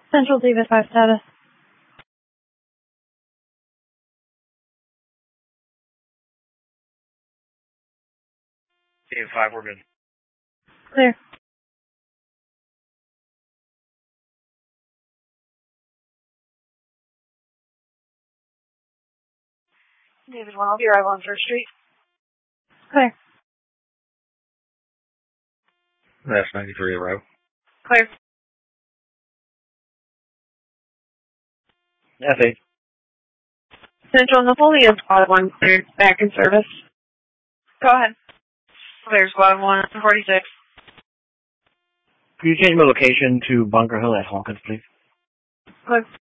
Central David 5 status. David 5, we're good. Clear. David 1, I'll be arrival on 1st Street. Clear. That's 93 arrival. Clear. F8. Central Napoleon, Squad 1 cleared. Back in service. Go ahead. Clear, Squad 1, 46. Could you change my location to Bunker Hill at Hawkins, please? Clear.